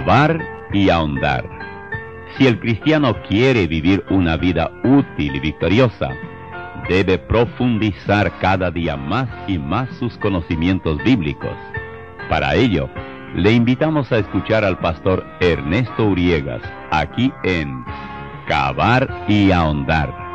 Cavar y ahondar. Si el cristiano quiere vivir una vida útil y victoriosa, debe profundizar cada día más y más sus conocimientos bíblicos. Para ello, le invitamos a escuchar al pastor Ernesto Uriegas, aquí en Cavar y ahondar.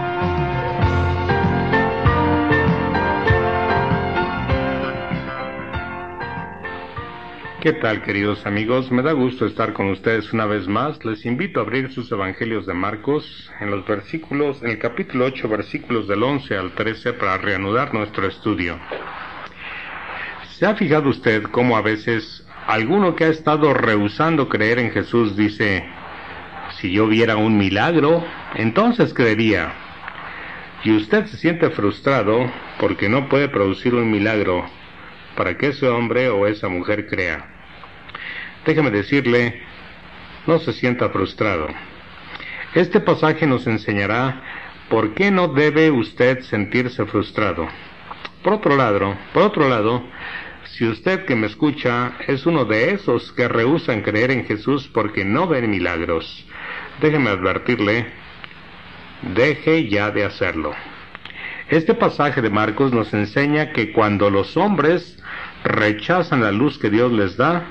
¿Qué tal, queridos amigos? Me da gusto estar con ustedes una vez más. Les invito a abrir sus evangelios de Marcos en el capítulo 8, versículos del 11 al 13 para reanudar nuestro estudio. ¿Se ha fijado usted cómo a veces alguno que ha estado rehusando creer en Jesús dice: si yo viera un milagro, entonces creería? Y usted se siente frustrado porque no puede producir un milagro para que ese hombre o esa mujer crea. Déjeme decirle, no se sienta frustrado. Este pasaje nos enseñará por qué no debe usted sentirse frustrado. Por otro lado, si usted que me escucha es uno de esos que rehúsan creer en Jesús porque no ven milagros, déjeme advertirle, deje ya de hacerlo. Este pasaje de Marcos nos enseña que cuando los hombres rechazan la luz que Dios les da,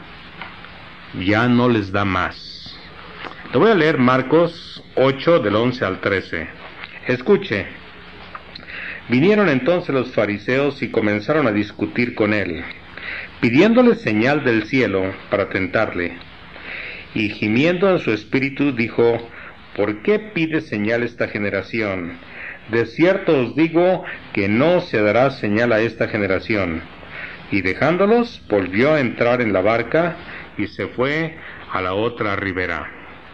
ya no les da más. Le voy a leer Marcos 8 del 11 al 13. Escuche. Vinieron entonces los fariseos y comenzaron a discutir con él, pidiéndole señal del cielo para tentarle. Y gimiendo en su espíritu dijo: ¿por qué pide señal esta generación? De cierto os digo que no se dará señal a esta generación. Y dejándolos, volvió a entrar en la barca y se fue a la otra ribera.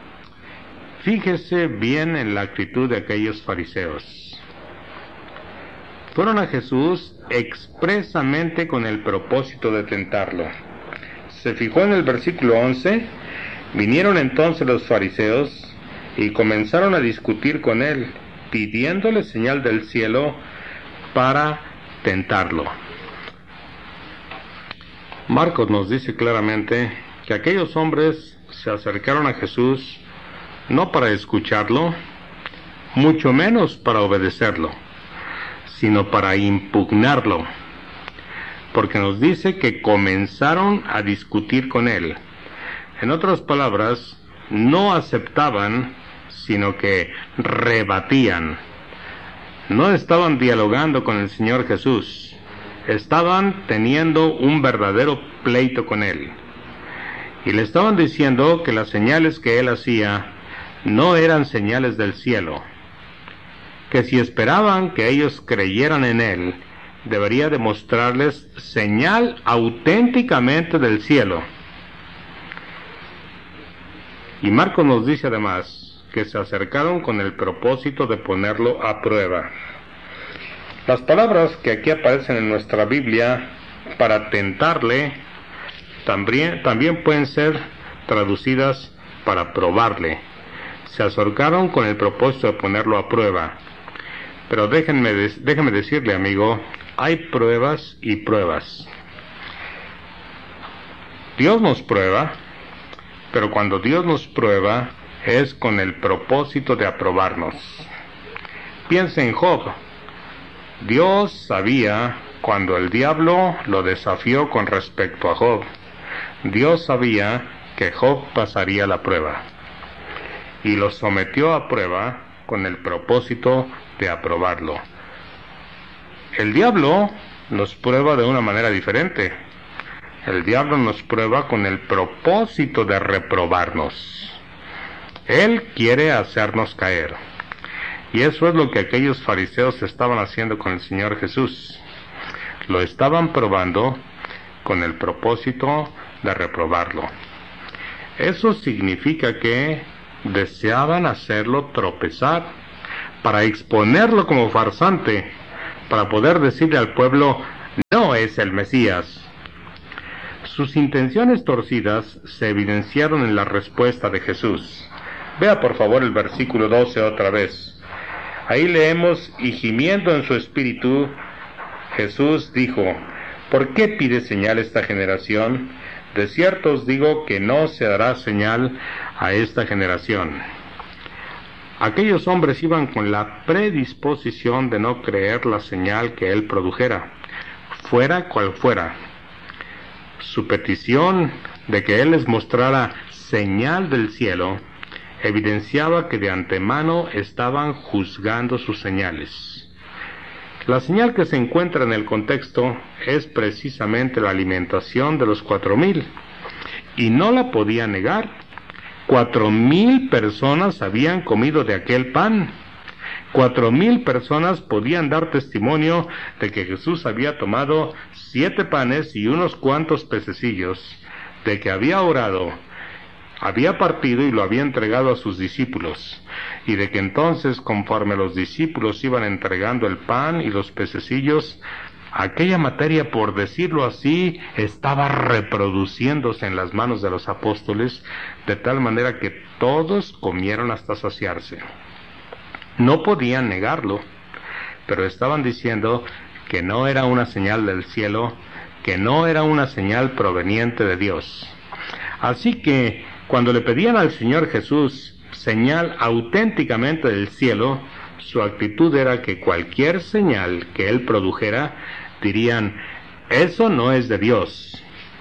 Fíjese bien en la actitud de aquellos fariseos. Fueron a Jesús expresamente con el propósito de tentarlo. Se fijó en el versículo 11, vinieron entonces los fariseos y comenzaron a discutir con él, pidiéndole señal del cielo para tentarlo. Marcos nos dice claramente que aquellos hombres se acercaron a Jesús no para escucharlo, mucho menos para obedecerlo, sino para impugnarlo, porque nos dice que comenzaron a discutir con él. En otras palabras, no aceptaban, sino que rebatían. No estaban dialogando con el Señor Jesús, estaban teniendo un verdadero pleito con él. Y le estaban diciendo que las señales que él hacía no eran señales del cielo, que si esperaban que ellos creyeran en él, debería demostrarles señal auténticamente del cielo. Y Marcos nos dice además que se acercaron con el propósito de ponerlo a prueba. Las palabras que aquí aparecen en nuestra Biblia para tentarle también pueden ser traducidas para probarle. Se acercaron con el propósito de ponerlo a prueba. Pero déjeme decirle, amigo, hay pruebas y pruebas. Dios nos prueba, pero cuando Dios nos prueba es con el propósito de aprobarnos. Piensa en Job. Dios sabía cuando el diablo lo desafió con respecto a Job. Dios sabía que Job pasaría la prueba y lo sometió a prueba con el propósito de aprobarlo. El diablo nos prueba de una manera diferente. El diablo nos prueba con el propósito de reprobarnos. Él quiere hacernos caer. Y eso es lo que aquellos fariseos estaban haciendo con el Señor Jesús. Lo estaban probando con el propósito de reprobarlo. Eso significa que deseaban hacerlo tropezar, para exponerlo como farsante, para poder decirle al pueblo: no es el Mesías. Sus intenciones torcidas se evidenciaron en la respuesta de Jesús. Vea por favor el versículo 12 otra vez. Ahí leemos: y gimiendo en su espíritu, Jesús dijo: ¿por qué pide señal esta generación? De cierto os digo que no se dará señal a esta generación. Aquellos hombres iban con la predisposición de no creer la señal que él produjera, fuera cual fuera. Su petición de que él les mostrara señal del cielo evidenciaba que de antemano estaban juzgando sus señales. La señal que se encuentra en el contexto es precisamente la alimentación de los 4,000, y no la podía negar. 4,000 personas habían comido de aquel pan. 4,000 personas podían dar testimonio de que Jesús había tomado 7 panes y unos cuantos pececillos, de que había orado, había partido y lo había entregado a sus discípulos, y de que entonces, conforme los discípulos iban entregando el pan y los pececillos, aquella materia, por decirlo así, estaba reproduciéndose en las manos de los apóstoles, de tal manera que todos comieron hasta saciarse. No podían negarlo, pero estaban diciendo que no era una señal del cielo, que no era una señal proveniente de Dios. Así que, cuando le pedían al Señor Jesús señal auténticamente del cielo, su actitud era que cualquier señal que él produjera, dirían: eso no es de Dios,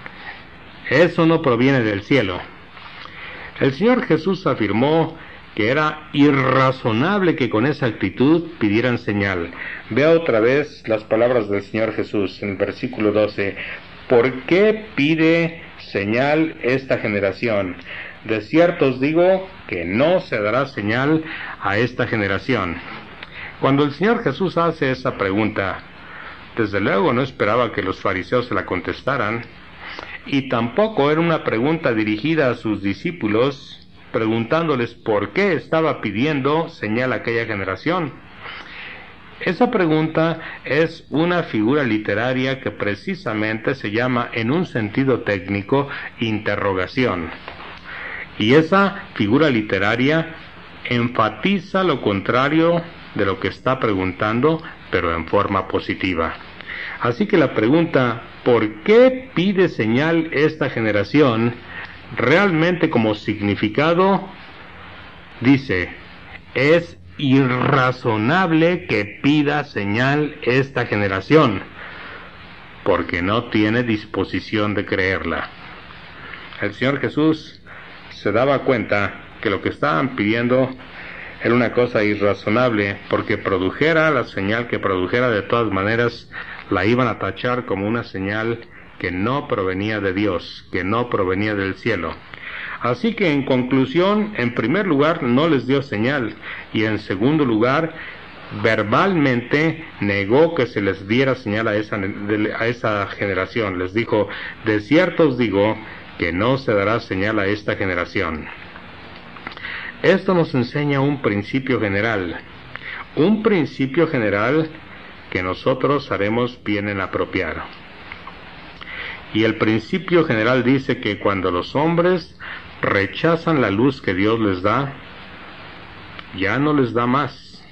eso no proviene del cielo. El Señor Jesús afirmó que era irrazonable que con esa actitud pidieran señal. Vea otra vez las palabras del Señor Jesús en el versículo 12. ¿Por qué pide señal esta generación? De cierto os digo que no se dará señal a esta generación. Cuando el Señor Jesús hace esa pregunta, desde luego no esperaba que los fariseos se la contestaran, y tampoco era una pregunta dirigida a sus discípulos, preguntándoles por qué estaba pidiendo señal a aquella generación. Esa pregunta es una figura literaria que precisamente se llama, en un sentido técnico, interrogación. Y esa figura literaria enfatiza lo contrario de lo que está preguntando, pero en forma positiva. Así que la pregunta, ¿por qué pide señal esta generación?, realmente como significado dice: es irrazonable que pida señal esta generación, porque no tiene disposición de creerla. El Señor Jesús se daba cuenta que lo que estaban pidiendo era una cosa irrazonable, porque produjera la señal que produjera, de todas maneras la iban a tachar como una señal que no provenía de Dios, que no provenía del cielo. Así que, en conclusión, en primer lugar no les dio señal, y en segundo lugar verbalmente negó que se les diera señal a esa generación. Les dijo: de cierto os digo que no se dará señal a esta generación. Esto nos enseña un principio general que nosotros haremos bien en apropiar. Y el principio general dice que cuando los hombres rechazan la luz que Dios les da, ya no les da más.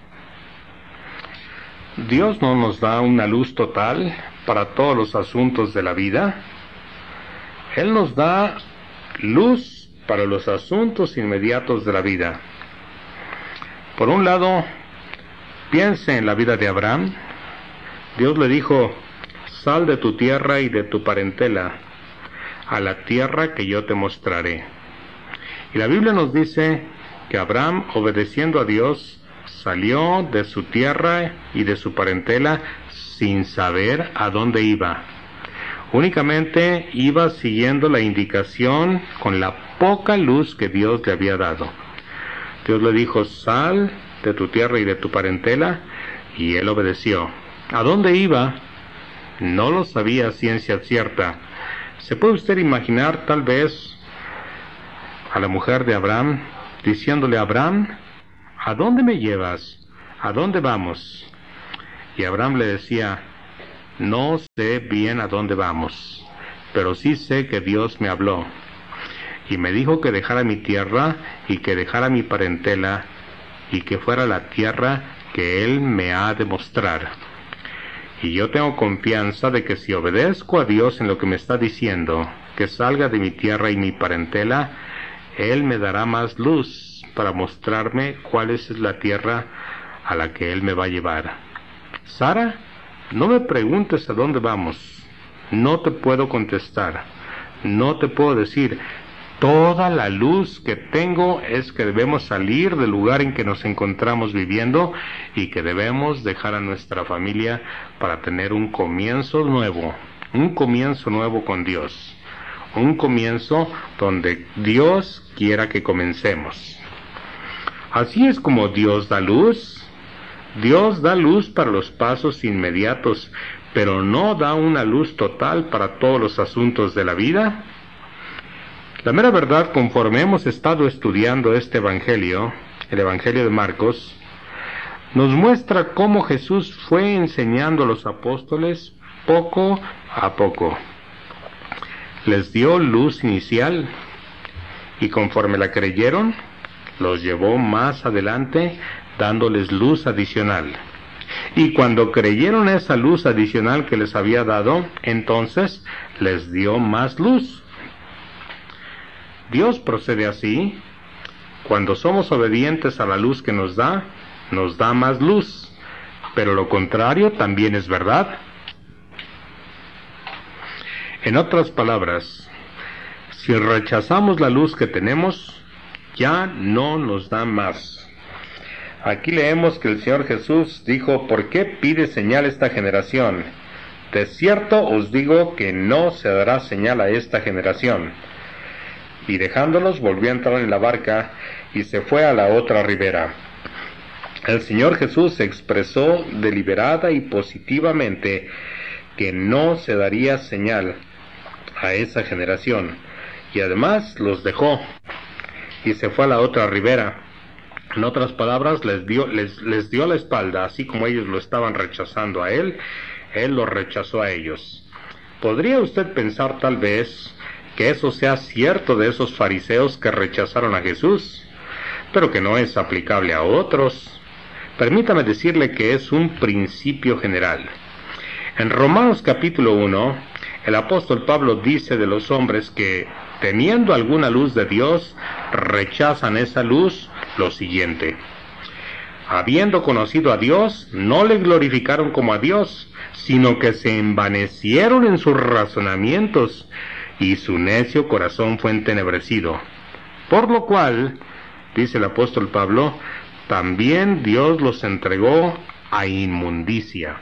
Dios no nos da una luz total para todos los asuntos de la vida. Él nos da luz para los asuntos inmediatos de la vida. Por un lado, piense en la vida de Abraham. Dios le dijo: sal de tu tierra y de tu parentela, a la tierra que yo te mostraré. Y la Biblia nos dice que Abraham, obedeciendo a Dios, salió de su tierra y de su parentela sin saber a dónde iba. Únicamente iba siguiendo la indicación con la poca luz que Dios le había dado. Dios le dijo: sal de tu tierra y de tu parentela, y él obedeció. ¿A dónde iba? No lo sabía a ciencia cierta. ¿Se puede usted imaginar tal vez a la mujer de Abraham diciéndole a Abraham: ¿a dónde me llevas? ¿A dónde vamos? Y Abraham le decía: no sé bien a dónde vamos, pero sí sé que Dios me habló y me dijo que dejara mi tierra y que dejara mi parentela y que fuera la tierra que Él me ha de mostrar. Y yo tengo confianza de que si obedezco a Dios en lo que me está diciendo, que salga de mi tierra y mi parentela, Él me dará más luz para mostrarme cuál es la tierra a la que Él me va a llevar. Sara, no me preguntes a dónde vamos. No te puedo contestar. No te puedo decir. Toda la luz que tengo es que debemos salir del lugar en que nos encontramos viviendo y que debemos dejar a nuestra familia para tener un comienzo nuevo con Dios, un comienzo donde Dios quiera que comencemos. Así es como Dios da luz. Dios da luz para los pasos inmediatos, pero no da una luz total para todos los asuntos de la vida. La mera verdad, conforme hemos estado estudiando este Evangelio, el Evangelio de Marcos, nos muestra cómo Jesús fue enseñando a los apóstoles poco a poco. Les dio luz inicial y conforme la creyeron, los llevó más adelante dándoles luz adicional. Y cuando creyeron esa luz adicional que les había dado, entonces les dio más luz. Dios procede así. Cuando somos obedientes a la luz que nos da más luz. Pero lo contrario también es verdad. En otras palabras, si rechazamos la luz que tenemos, ya no nos da más. Aquí leemos que el Señor Jesús dijo: ¿por qué pide señal esta generación? De cierto os digo que no se dará señal a esta generación. Y dejándolos, volvió a entrar en la barca y se fue a la otra ribera. El Señor Jesús expresó deliberada y positivamente que no se daría señal a esa generación, y además los dejó y se fue a la otra ribera. En otras palabras, les dio la espalda, así como ellos lo estaban rechazando a Él los rechazó a ellos. ¿Podría usted pensar tal vez que eso sea cierto de esos fariseos que rechazaron a Jesús, pero que no es aplicable a otros? Permítame decirle que es un principio general. En Romanos capítulo 1, el apóstol Pablo dice de los hombres que, teniendo alguna luz de Dios, rechazan esa luz lo siguiente: habiendo conocido a Dios, no le glorificaron como a Dios, sino que se envanecieron en sus razonamientos, y su necio corazón fue entenebrecido. Por lo cual, dice el apóstol Pablo, también Dios los entregó a inmundicia.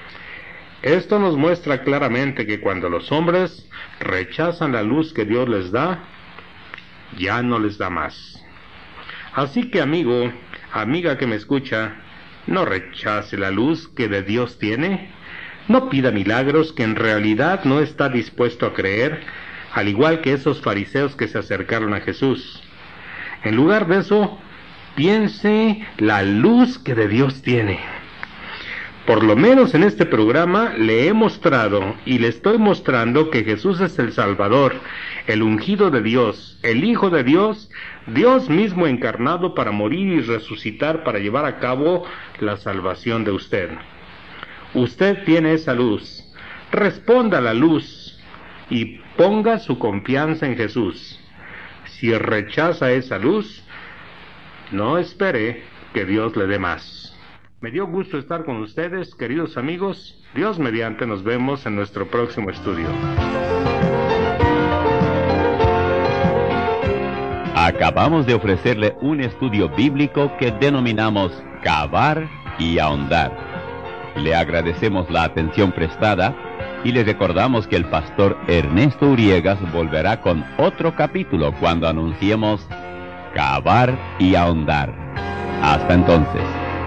Esto nos muestra claramente que cuando los hombres rechazan la luz que Dios les da, ya no les da más. Así que, amigo, amiga que me escucha, no rechace la luz que de Dios tiene. No pida milagros que en realidad no está dispuesto a creer, al igual que esos fariseos que se acercaron a Jesús. En lugar de eso, piense la luz que de Dios tiene. Por lo menos en este programa le he mostrado y le estoy mostrando que Jesús es el Salvador, el ungido de Dios, el Hijo de Dios, Dios mismo encarnado para morir y resucitar para llevar a cabo la salvación de usted. Usted tiene esa luz. Responda a la luz y ponga su confianza en Jesús. Si rechaza esa luz, no espere que Dios le dé más. Me dio gusto estar con ustedes, queridos amigos. Dios mediante, nos vemos en nuestro próximo estudio. Acabamos de ofrecerle un estudio bíblico que denominamos Cavar y Ahondar. Le agradecemos la atención prestada y le recordamos que el pastor Ernesto Uriegas volverá con otro capítulo cuando anunciemos Cavar y Ahondar. Hasta entonces.